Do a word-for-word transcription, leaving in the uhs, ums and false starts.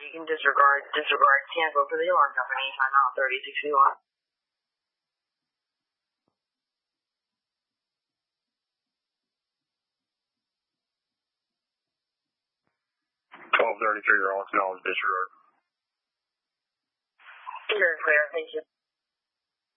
you can disregard, disregard, cancel for the alarm company, time out thirty sixty-one. twelve thirty-three, Rollins, knowledge disregard. You're clear, thank you.